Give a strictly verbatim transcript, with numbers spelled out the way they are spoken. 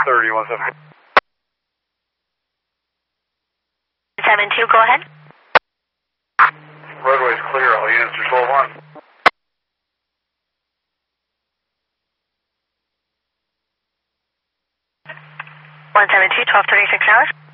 thirty, one seven. seven two, go ahead. Roadway's clear, all units are twelve one. one seven two, twelve thirty-six hours.